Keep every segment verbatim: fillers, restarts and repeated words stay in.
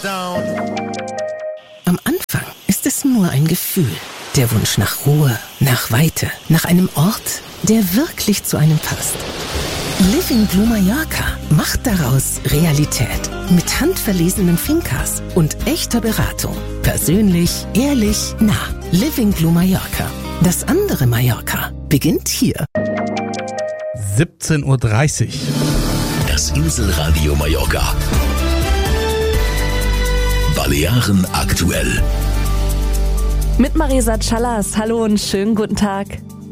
Am Anfang ist es nur ein Gefühl. Der Wunsch nach Ruhe, nach Weite, nach einem Ort, der wirklich zu einem passt. Living Blue Mallorca macht daraus Realität. Mit handverlesenen Fincas und echter Beratung. Persönlich, ehrlich, nah. Living Blue Mallorca. Das andere Mallorca beginnt hier. siebzehn Uhr dreißig. Das Inselradio Mallorca. Balearen aktuell. Mit Marisa Callas. Hallo und schönen guten Tag.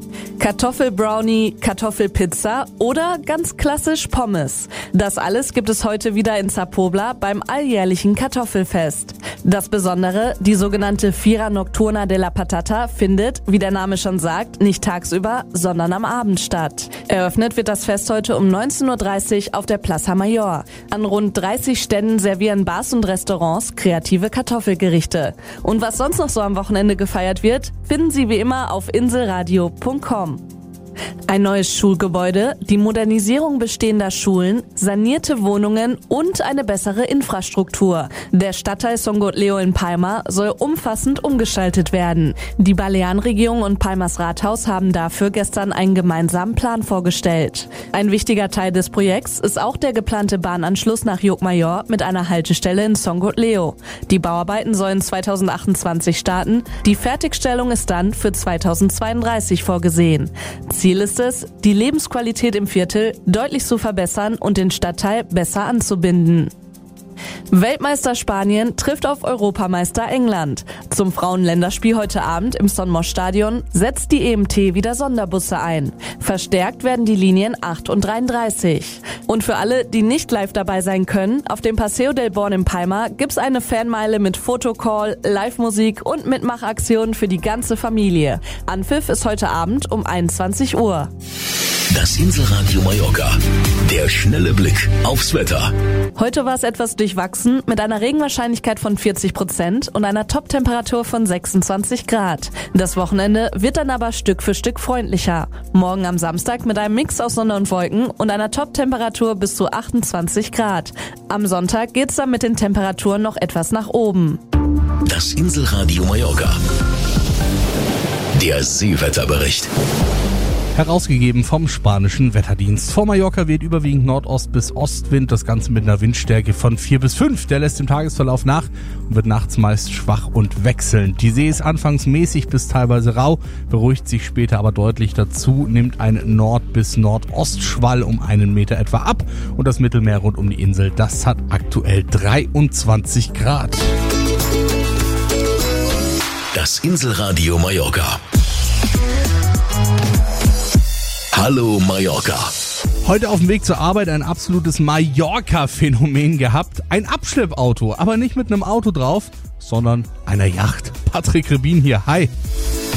Kartoffelbrownie, Kartoffelpizza oder ganz klassisch Pommes. Das alles gibt es heute wieder in Zapobla beim alljährlichen Kartoffelfest. Das Besondere, die sogenannte Fira Nocturna de la Patata findet, wie der Name schon sagt, nicht tagsüber, sondern am Abend statt. Eröffnet wird das Fest heute um neunzehn Uhr dreißig auf der Plaza Mayor. An rund dreißig Ständen servieren Bars und Restaurants kreative Kartoffelgerichte. Und was sonst noch so am Wochenende gefeiert wird, finden Sie wie immer auf inselradio punkt com. Ein neues Schulgebäude, die Modernisierung bestehender Schulen, sanierte Wohnungen und eine bessere Infrastruktur. Der Stadtteil Songotleo in Palma soll umfassend umgestaltet werden. Die Balearenregierung und Palmas Rathaus haben dafür gestern einen gemeinsamen Plan vorgestellt. Ein wichtiger Teil des Projekts ist auch der geplante Bahnanschluss nach Llucmajor mit einer Haltestelle in Songotleo. Die Bauarbeiten sollen zweitausendachtundzwanzig starten. Die Fertigstellung ist dann für zweitausendzweiunddreißig vorgesehen. Ziel ist es, die Lebensqualität im Viertel deutlich zu verbessern und den Stadtteil besser anzubinden. Weltmeister Spanien trifft auf Europameister England. Zum Frauenländerspiel heute Abend im Son Moix Stadion setzt die E M T wieder Sonderbusse ein. Verstärkt werden die Linien acht und dreiunddreißig. Und für alle, die nicht live dabei sein können, auf dem Paseo del Born in Palma gibt's eine Fanmeile mit Fotocall, Live-Musik und Mitmachaktionen für die ganze Familie. Anpfiff ist heute Abend um einundzwanzig Uhr. Das Inselradio Mallorca. Der schnelle Blick aufs Wetter. Heute war es etwas durchwachsen mit einer Regenwahrscheinlichkeit von vierzig Prozent und einer Top-Temperatur von sechsundzwanzig Grad. Das Wochenende wird dann aber Stück für Stück freundlicher. Morgen am Samstag mit einem Mix aus Sonne und Wolken und einer Top-Temperatur bis zu achtundzwanzig Grad. Am Sonntag geht's dann mit den Temperaturen noch etwas nach oben. Das Inselradio Mallorca. Der Seewetterbericht. Herausgegeben vom spanischen Wetterdienst. Vor Mallorca weht überwiegend Nordost- bis Ostwind, das Ganze mit einer Windstärke von vier bis fünf. Der lässt im Tagesverlauf nach und wird nachts meist schwach und wechselnd. Die See ist anfangs mäßig bis teilweise rau, beruhigt sich später aber deutlich. Dazu nimmt ein Nord- bis Nordostschwall um einen Meter etwa ab und das Mittelmeer rund um die Insel, das hat aktuell dreiundzwanzig Grad. Das Inselradio Mallorca. Hallo Mallorca. Heute auf dem Weg zur Arbeit ein absolutes Mallorca-Phänomen gehabt. Ein Abschleppauto, aber nicht mit einem Auto drauf, sondern einer Yacht. Patrick Rebin hier, hi.